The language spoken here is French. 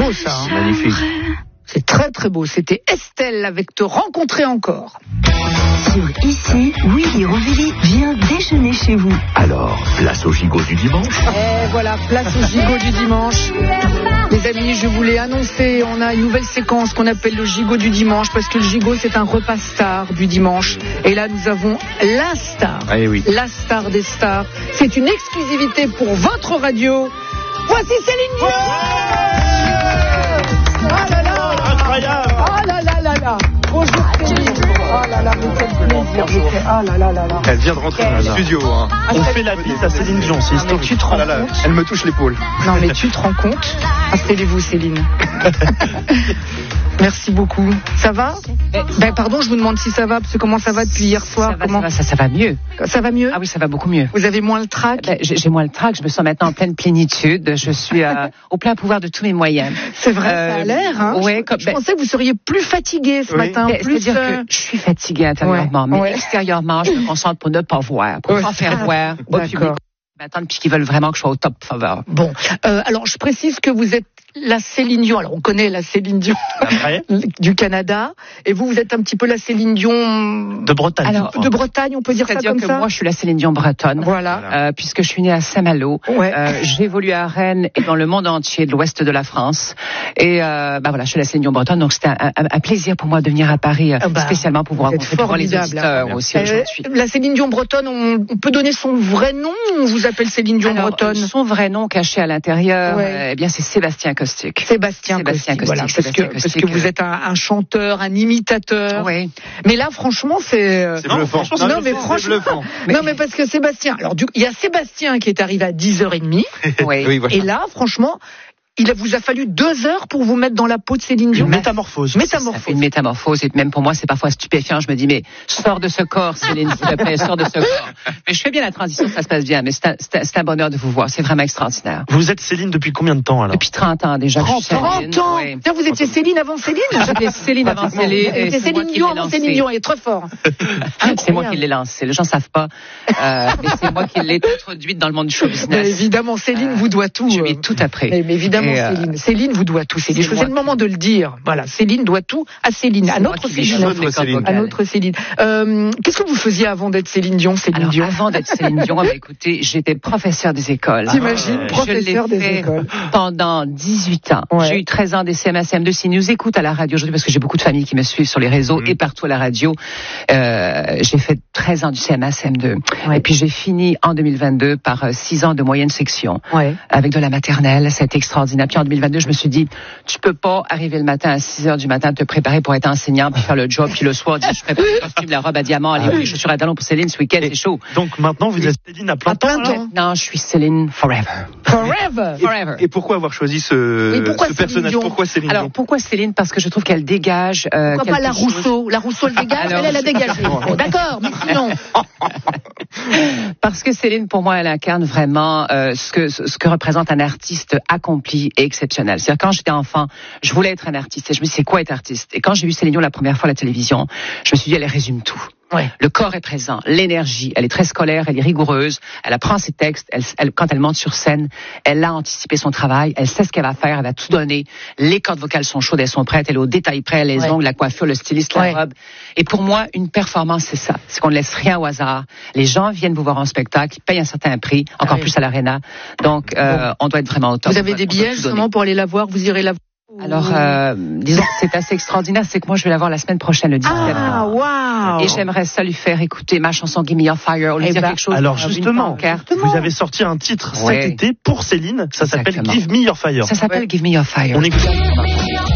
beau ça. Hein. Magnifique. C'est très très beau. C'était Estelle avec Te rencontrer encore. Sur Ici, Willy Rovelli vient déjeuner chez vous. Alors, place au gigot du dimanche. Et voilà, place au gigot du dimanche. Les amis, je vous l'ai annoncé, on a une nouvelle séquence qu'on appelle le gigot du dimanche, parce que le gigot, c'est un repas star du dimanche. Et là, nous avons la star. Ah, oui. La star des stars. C'est une exclusivité pour votre radio. Voici Céline Dion. Ah là là. Incroyable. Ah là là là là. Bonjour Céline. Ah là là, mais quel plaisir. Ah là là là là. Elle vient de rentrer dans le studio. Hein. On fait la bise à Céline Dion, c'est historique. Tu te rends compte ? Elle me touche l'épaule. Non mais tu te rends compte ? Installez-vous Céline. Merci beaucoup. Ça va ? Pardon, je vous demande si ça va, parce que comment ça va depuis hier soir ? Ça va mieux. Ça va mieux ? Ah oui, ça va beaucoup mieux. Vous avez moins le trac ? J'ai moins le trac, je me sens maintenant en pleine plénitude, je suis au plein pouvoir de tous mes moyens. C'est vrai, ça a l'air, hein ? Ouais, je pensais que vous seriez plus fatigué ce matin. C'est-à-dire que je suis fatiguée intérieurement, mais extérieurement, je me concentre pour ne pas voir, pour ne pas faire voir au public. Maintenant, puis qu'ils veulent vraiment que je sois au top faveur. Bon, alors je précise que vous êtes la Céline Dion. Alors on connaît la Céline Dion du Canada, et vous êtes un petit peu la Céline Dion de Bretagne. Alors de Bretagne, on peut dire ça comme ça. C'est-à-dire que moi, je suis la Céline Dion bretonne. Voilà. Puisque je suis née à Saint-Malo. Ouais. J'ai évolué à Rennes et dans le monde entier de l'ouest de la France. Et voilà, je suis la Céline Dion bretonne. Donc c'était un plaisir pour moi de venir à Paris spécialement pour vous rencontrer les auditeurs aussi aujourd'hui. La Céline Dion bretonne, on peut donner son vrai nom ou on vous appelle Céline Dion bretonne ? Son vrai nom caché à l'intérieur, eh bien c'est Sébastien Caustic. Sébastien Caustic, voilà, parce que vous êtes un chanteur, un imitateur. Oui. Mais là, franchement, c'est bluffant. Non, mais franchement, non, mais parce que Sébastien, alors il y a Sébastien qui est arrivé à 10h30. Oui. Et là, franchement, il vous a fallu 2 heures pour vous mettre dans la peau de Céline Dion. Une métamorphose. Ça fait une métamorphose, et même pour moi, c'est parfois stupéfiant. Je me dis, mais sors de ce corps, Céline, s'il te plaît, sors de ce corps. Mais je fais bien la transition, ça se passe bien, mais c'est un bonheur de vous voir. C'est vraiment extraordinaire. Vous êtes Céline depuis combien de temps, alors ? Depuis 30 ans déjà. 30 ans. Oui. Vous étiez Céline avant Céline ? J'étais Céline avant Céline. C'était Céline Dion avant Céline Dion, il est trop fort. C'est moi qui l'ai lancé. Les gens savent pas, mais c'est moi qui l'ai introduite dans le monde du show business. Mais évidemment, Céline vous doit tout. Je lui ai tout appris. Mais évidemment, Céline vous doit tout. C'est le moment de le dire. Voilà, Céline doit tout à Céline, à notre Céline. À notre Céline. Qu'est-ce que vous faisiez avant d'être Céline Dion, Dion ? Avant d'être Céline Dion, écoutez, j'étais professeur des écoles. T'imagines, professeur des écoles. Pendant 18 ans. Ouais. J'ai eu 13 ans des CM2. S'ils nous écoutent à la radio aujourd'hui, parce que j'ai beaucoup de familles qui me suivent sur les réseaux et partout à la radio, j'ai fait 13 ans du CM2. Ouais. Et puis j'ai fini en 2022 par 6 ans de moyenne section. Ouais. Avec de la maternelle. C'était extraordinaire. Puis en 2022, je me suis dit, tu peux pas arriver le matin à 6h du matin, te préparer pour être enseignant, puis faire le job, puis le soir, dire, je prépare le costume, la robe à diamant, les chaussures à talons pour Céline ce week-end, c'est chaud. Donc maintenant, vous êtes Céline à plein temps. Non, je suis Céline forever. Forever. Et pourquoi avoir choisi ce personnage ? Pourquoi Céline ? Alors, pourquoi Céline ? Parce que je trouve qu'elle dégage. Pourquoi pas la Rousseau ? La Rousseau, elle dégage, elle a dégagé. D'accord, mais sinon. Parce que Céline, pour moi, elle incarne vraiment ce que représente un artiste accompli et exceptionnel. C'est-à-dire, quand j'étais enfant, je voulais être un artiste et je me suis dit, c'est quoi être artiste ? Et quand j'ai vu Céline Dion la première fois à la télévision, je me suis dit, elle résume tout. Ouais. Le corps est présent, l'énergie, elle est très scolaire, elle est rigoureuse, elle apprend ses textes, quand elle monte sur scène, elle a anticipé son travail, elle sait ce qu'elle va faire, elle va tout donner, les cordes vocales sont chaudes, elles sont prêtes, elle est au détail près, les ongles, la coiffure, le styliste, la robe. Et pour moi, une performance, c'est ça, c'est qu'on ne laisse rien au hasard. Les gens viennent vous voir en spectacle, ils payent un certain prix, encore plus à l'Arena, donc on doit être vraiment au top. Vous avez des billets justement pour aller la voir, vous irez la voir? Alors, disons que c'est assez extraordinaire, c'est que moi je vais la voir la semaine prochaine, le 17. Ah, waouh! Et j'aimerais ça lui faire écouter ma chanson Give Me Your Fire, ou lui dire quelque chose. Alors justement, vous avez sorti un titre cet été pour Céline, ça s'appelle Give Me Your Fire. Ça s'appelle Give Me Your Fire. On écoute.